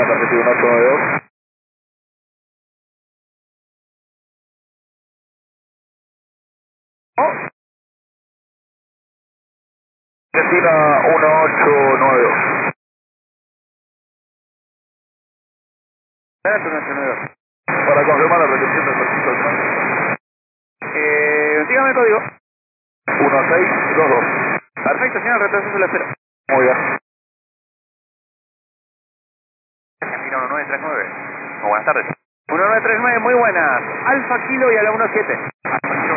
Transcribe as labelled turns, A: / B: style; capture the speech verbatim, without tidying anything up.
A: Argentina uno ocho nueve dos. Argentina uno ocho nueve dos. uno ocho nueve dos. Para confirmar la recepción del permiso del tránsito. Eh, dígame el código. uno seis dos dos. Perfecto, señor, retraso se la espera. Muy bien. Argentina uno nueve tres nueve. Muy buenas tardes. uno nueve tres nueve, muy buenas. Alfa Kilo y a la uno siete.